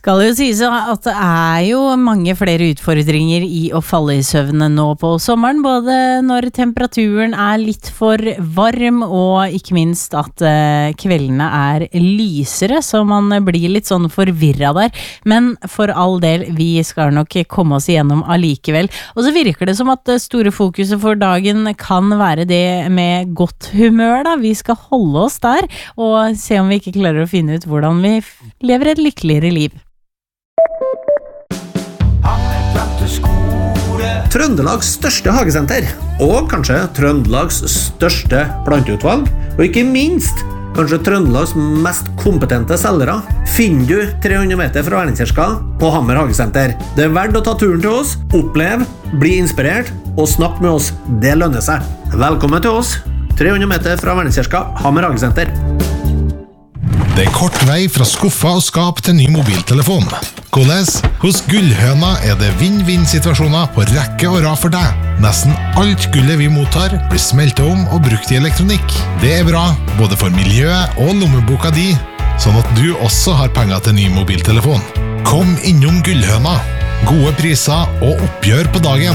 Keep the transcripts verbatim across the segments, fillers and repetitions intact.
skal jo sies at det er jo mange flere utfordringer i å falle i søvn nå på sommeren, både når temperaturen er litt for varm, og ikke minst at eh, kveldene er lysere, så man blir litt sånn forvirret der. Men for all del, vi skal nok komme oss igjennom allikevel. Og så virker det som at det store fokuset for dagen kan være det med godt humør da. Vi skal holde oss der, og se om vi ikke klarer å finne ut hvordan vi lever et lykkeligere liv. Trøndelags største hagesenter, og kanskje Trøndelags største planteutvalg, og ikke minst kanskje Trøndelags mest kompetente selgere, finner du tre hundre meter fra Verdenskirka på Hammer Hagesenter. Det er verdt å ta turen til oss, oppleve, bli inspirert og snakke med oss. Det lønner seg. Velkommen til oss, tre hundre meter fra Verdenskirka, Hammer Hagesenter. Det er kort vei fra skuffa og skap til ny mobiltelefon. Hvordan? Hos Gullhøna er det vinn-vinn-situasjoner på rekke og rad for deg. Nesten alt gullet vi mottar blir smeltet om og brukt i elektronikk. Det er bra, både for miljøet og lommeboka di, sånn at du også har penger til ny mobiltelefon. Kom innom Gullhøna. Gode priser og oppgjør på dagen.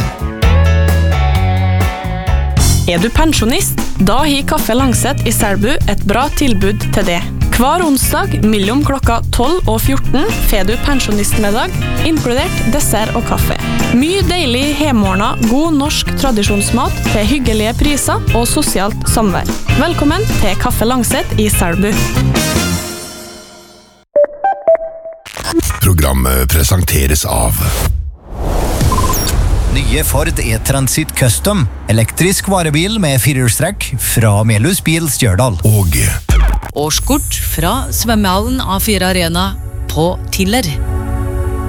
Er du pensjonist? Da har Kaffe Langset i Selbu et bra tilbud til det. Hver onsdag mellom klokka tolv og fjorten får du pensjonistmiddag, inkludert dessert og kaffe. Mye deilig hjemmeordna, god norsk tradisjonsmat til hyggelige priser og sosialt samvær. Velkommen til Kaffe Langset i Selbu. Programmet presenteres av Nye Ford E-Transit Custom, elektrisk varebil med firehjulstrekk fra Melhus Bil Stjørdal. Og Årskort fra svømmehallen A fire Arena på Tiller.